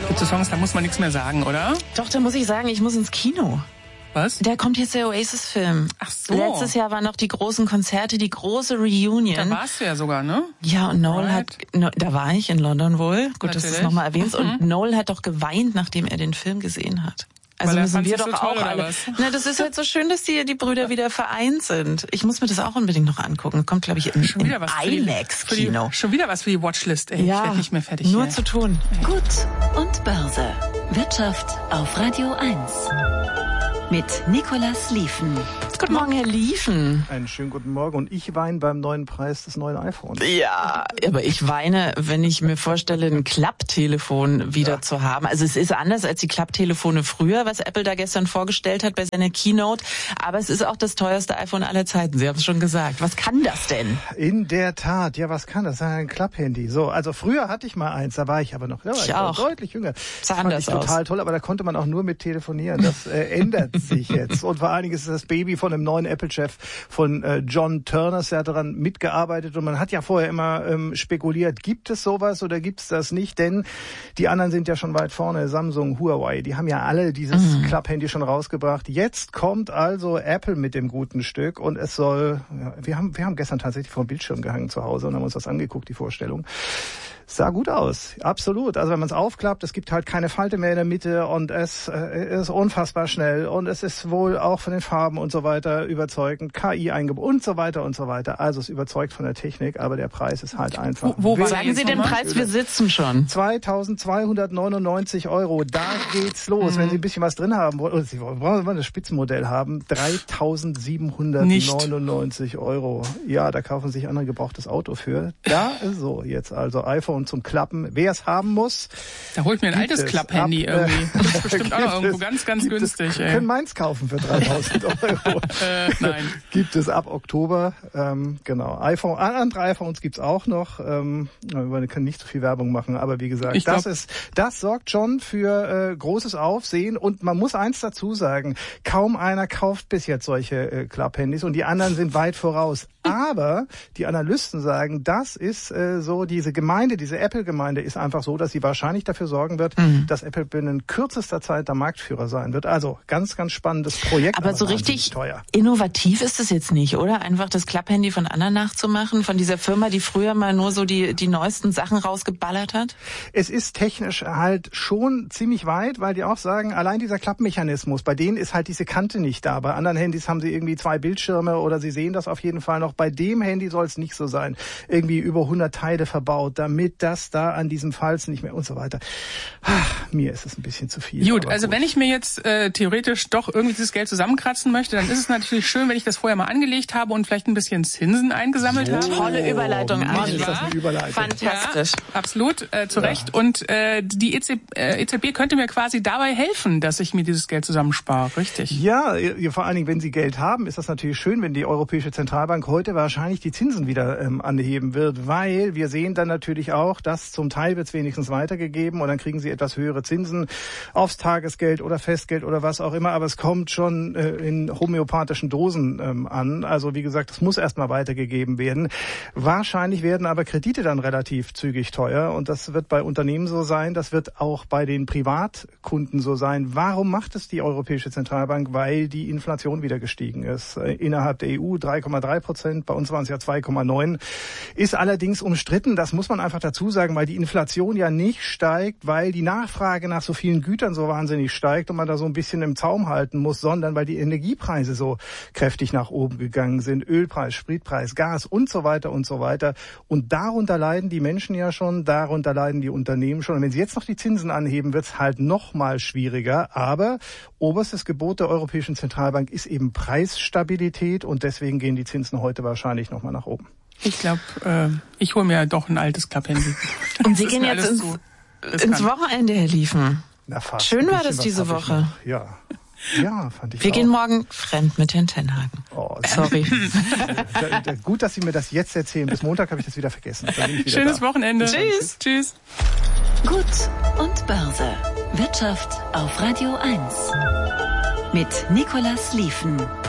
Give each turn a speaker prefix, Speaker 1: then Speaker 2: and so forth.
Speaker 1: Gibt so Songs, da muss man nichts mehr sagen, oder?
Speaker 2: Doch, da muss ich sagen, ich muss ins Kino.
Speaker 1: Was?
Speaker 2: Da kommt jetzt der Oasis-Film.
Speaker 1: Ach so.
Speaker 2: Letztes Jahr waren noch die großen Konzerte, die große Reunion.
Speaker 1: Da warst du ja sogar, ne?
Speaker 2: Ja, und Noel da war ich in London wohl. Gut,
Speaker 1: Natürlich.
Speaker 2: dass du es nochmal erwähnst. Und Noel hat doch geweint, nachdem er den Film gesehen hat. Also müssen wir doch so auch alle. Na, das ist halt so schön, dass die Brüder wieder vereint sind. Ich muss mir das auch unbedingt noch angucken. Kommt, glaube ich, im IMAX-Kino.
Speaker 1: Schon wieder was für die Watchlist. Ey,
Speaker 2: ja,
Speaker 1: ich werde nicht mehr fertig.
Speaker 2: Nur zu tun.
Speaker 3: Gut und Börse. Wirtschaft auf Radio 1. Mit Nicolas Liefen.
Speaker 2: Guten Morgen, Herr Liefen.
Speaker 4: Einen schönen guten Morgen. Und ich weine beim neuen Preis des neuen iPhones.
Speaker 2: Ja, aber ich weine, wenn ich mir vorstelle, ein Klapptelefon wieder zu haben. Also es ist anders als die Klapptelefone früher, was Apple da gestern vorgestellt hat bei seiner Keynote. Aber es ist auch das teuerste iPhone aller Zeiten. Sie haben es schon gesagt. Was kann das denn?
Speaker 4: In der Tat. Ja, was kann das? Das ist ein Klapphandy. So, also früher hatte ich mal eins, da war ich aber noch deutlich jünger.
Speaker 2: Sah anders aus.
Speaker 4: Total toll, aber da konnte man auch nur mit telefonieren. Das ändert sich jetzt. Und vor allen Dingen ist es das Baby von einem neuen Apple-Chef, von John Turner, der hat daran mitgearbeitet. Und man hat ja vorher immer spekuliert, gibt es sowas oder gibt es das nicht? Denn die anderen sind ja schon weit vorne. Samsung, Huawei, die haben ja alle dieses Klapphandy schon rausgebracht. Jetzt kommt also Apple mit dem guten Stück und es soll, wir haben gestern tatsächlich vor dem Bildschirm gehangen zu Hause und haben uns das angeguckt, die Vorstellung. Sah gut aus, absolut. Also wenn man es aufklappt, es gibt halt keine Falte mehr in der Mitte und es ist unfassbar schnell und es ist wohl auch von den Farben und so weiter überzeugend, KI eingebaut und so weiter und so weiter. Also es überzeugt von der Technik, aber der Preis ist halt einfach.
Speaker 2: Wo sagen Sie den Preis? Wir sitzen schon.
Speaker 4: 2.299 €. Da geht's los. Wenn Sie ein bisschen was drin haben wollen, oder Sie wollen das Spitzenmodell haben, 3.799 €. Ja, da kaufen sich andere gebrauchtes Auto für. Da ist so jetzt also iPhone zum Klappen. Wer es haben muss,
Speaker 1: da holt mir ein altes Klapphandy irgendwie. Das ist bestimmt auch noch irgendwo ganz günstig.
Speaker 4: Wir können meins kaufen für 3.000 €.
Speaker 1: Nein. Gibt
Speaker 4: es ab Oktober. Genau. Andere iPhones gibt's auch noch. Wir können nicht so viel Werbung machen, aber wie gesagt, das sorgt schon für großes Aufsehen. Und man muss eins dazu sagen, kaum einer kauft bis jetzt solche Klapphandys und die anderen sind weit voraus. Aber die Analysten sagen, das ist so diese Apple-Gemeinde ist einfach so, dass sie wahrscheinlich dafür sorgen wird, dass Apple binnen kürzester Zeit der Marktführer sein wird. Also ganz, ganz spannendes Projekt.
Speaker 2: Aber so richtig innovativ ist es jetzt nicht, oder? Einfach das Klapphandy von anderen nachzumachen, von dieser Firma, die früher mal nur so die neuesten Sachen rausgeballert hat?
Speaker 4: Es ist technisch halt schon ziemlich weit, weil die auch sagen, allein dieser Klappmechanismus, bei denen ist halt diese Kante nicht da. Bei anderen Handys haben sie irgendwie 2 Bildschirme oder sie sehen das auf jeden Fall noch. Bei dem Handy soll es nicht so sein. Irgendwie über 100 Teile verbaut, damit das da an diesem Falz nicht mehr und so weiter. Mir ist es ein bisschen zu viel.
Speaker 1: Gut, also wenn ich mir jetzt theoretisch doch irgendwie dieses Geld zusammenkratzen möchte, dann ist es natürlich schön, wenn ich das vorher mal angeleitet habe und vielleicht ein bisschen Zinsen eingesammelt habe.
Speaker 2: Tolle Überleitung.
Speaker 4: Mann, ist das eine Überleitung.
Speaker 2: Fantastisch.
Speaker 1: Ja, absolut, zu Recht. Und die EZB könnte mir quasi dabei helfen, dass ich mir dieses Geld zusammenspare, richtig?
Speaker 4: Ja, vor allen Dingen, wenn Sie Geld haben, ist das natürlich schön, wenn die Europäische Zentralbank heute wahrscheinlich die Zinsen wieder anheben wird, weil wir sehen dann natürlich auch, dass zum Teil wird es wenigstens weitergegeben und dann kriegen Sie etwas höhere Zinsen aufs Tagesgeld oder Festgeld oder was auch immer, aber es kommt schon in homöopathischen Dosen an. Also wie gesagt, es muss erstmal weitergegeben werden. Wahrscheinlich werden aber Kredite dann relativ zügig teuer und das wird bei Unternehmen so sein, das wird auch bei den Privatkunden so sein. Warum macht es die Europäische Zentralbank? Weil die Inflation wieder gestiegen ist. Innerhalb der EU 3,3%, bei uns waren es ja 2,9%. Ist allerdings umstritten, das muss man einfach dazu sagen, weil die Inflation ja nicht steigt, weil die Nachfrage nach so vielen Gütern so wahnsinnig steigt und man da so ein bisschen im Zaum halten muss, sondern weil die Energiepreise so kräftig nach oben gegangen sind. Ölpreis, Spritpreis, Gas und so weiter und so weiter. Und darunter leiden die Menschen ja schon, darunter leiden die Unternehmen schon. Und wenn sie jetzt noch die Zinsen anheben, wird es halt noch mal schwieriger. Aber oberstes Gebot der Europäischen Zentralbank ist eben Preisstabilität und deswegen gehen die Zinsen heute wahrscheinlich noch mal nach oben.
Speaker 1: Ich glaube, ich hole mir doch ein altes Klapphandy.
Speaker 2: Und Sie gehen jetzt ins Wochenende, Herr Liefen.
Speaker 4: Na, fast.
Speaker 2: Schön war das diese Woche.
Speaker 4: Ja, fand ich
Speaker 2: Wir
Speaker 4: auch.
Speaker 2: gehen morgen fremd mit Herrn Tenhagen.
Speaker 4: Oh,
Speaker 2: sorry.
Speaker 4: Gut, dass Sie mir das jetzt erzählen. Bis Montag habe ich das wieder vergessen.
Speaker 1: Schönes Wochenende.
Speaker 2: Tschüss.
Speaker 1: Tschüss.
Speaker 3: Gut und Börse. Wirtschaft auf Radio 1. Mit Nicolas Liefen.